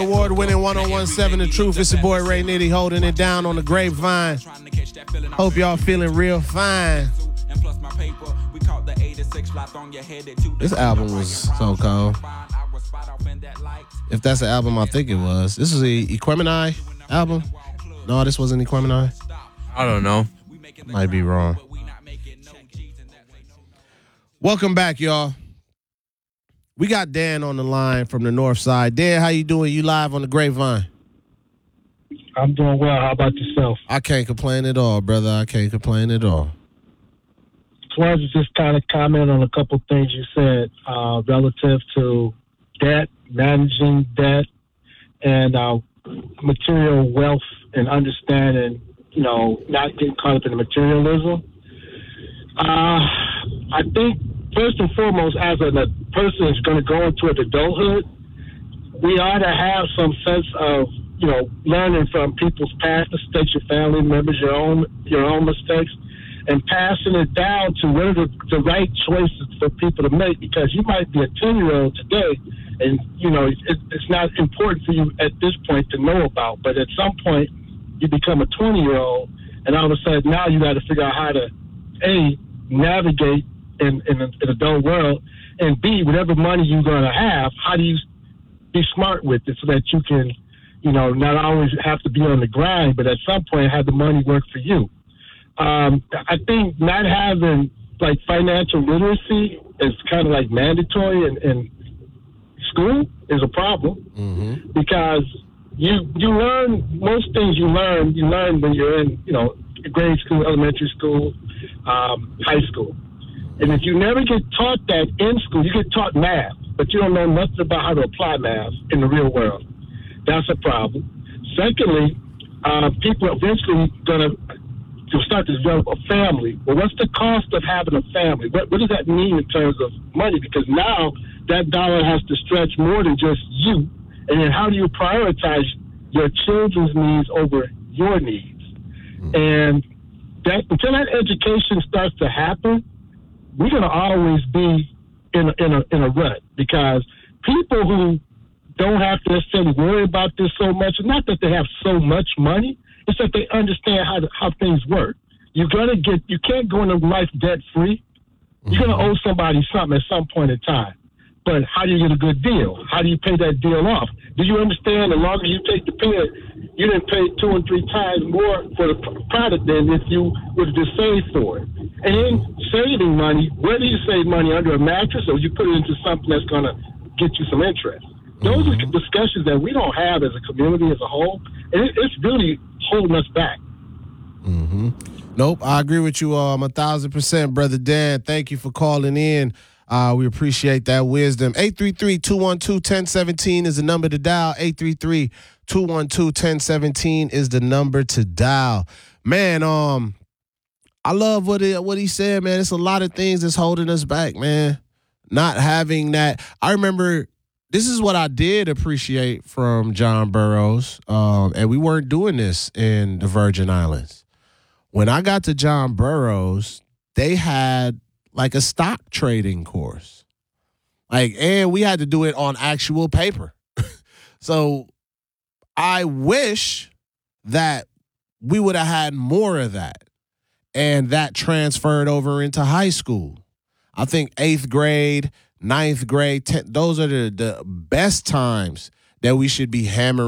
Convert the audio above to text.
Award-winning 1017 The Truth. It's your boy Ray Nitty holding it down on the grapevine. Hope y'all feeling real fine. This album was so cold. If that's the album I think it was. This is the Equemini album? No, this wasn't Equemini. I don't know. Might be wrong. Welcome back, y'all. We got Dan on the line from the north side. Dan, how you doing? You live on the grapevine. I'm doing well. How about yourself? I can't complain at all, brother. I can't complain at all. Just wanted to just kind of comment on a couple things you said relative to debt, managing debt, and material wealth and understanding, not getting caught up in the materialism. I think, first and foremost, as a person is going to go into adulthood, we ought to have some sense of, learning from people's past mistakes, your family members, your own mistakes, and passing it down to what are the right choices for people to make, because you might be a 10-year-old today and, it's not important for you at this point to know about, but at some point you become a 20-year-old and all of a sudden now you got to figure out how to, A, navigate in an adult world, and B, whatever money you're going to have, how do you be smart with it so that you can, not always have to be on the grind, but at some point have the money work for you. I think not having like financial literacy is kind of like mandatory in school is a problem, because you learn most things you learn when you're in grade school, elementary school, high school. And if you never get taught that in school, you get taught math, but you don't know nothing about how to apply math in the real world. That's a problem. Secondly, people are eventually going to start to develop a family. Well, what's the cost of having a family? What does that mean in terms of money? Because now that dollar has to stretch more than just you. And then how do you prioritize your children's needs over your needs? And that until that education starts to happen, we're going to always be in a rut, because people who don't have to necessarily worry about this so much, not that they have so much money, it's that they understand how things work. You can't go into life debt free. You're going to owe somebody something at some point in time. But how do you get a good deal? How do you pay that deal off? Do you understand the longer you take to pay it, you didn't pay 2 or 3 times more for the product than if you would have just saved for it. And then saving money, where do you save money? Under a mattress, or you put it into something that's going to get you some interest? Those are discussions that we don't have as a community as a whole, and it's really holding us back. Nope, I agree with you 1,000%, Brother Dan. Thank you for calling in. We appreciate that wisdom. 833-212-1017 is the number to dial. 833-212-1017 is the number to dial. Man, I love what he said, man. It's a lot of things that's holding us back, man. Not having that. I remember this is what I did appreciate from John Burroughs, and we weren't doing this in the Virgin Islands. When I got to John Burroughs, they had like a stock trading course. And we had to do it on actual paper. So I wish that we would have had more of that, and that transferred over into high school. I think 8th grade, 9th grade, those are the best times that we should be hammering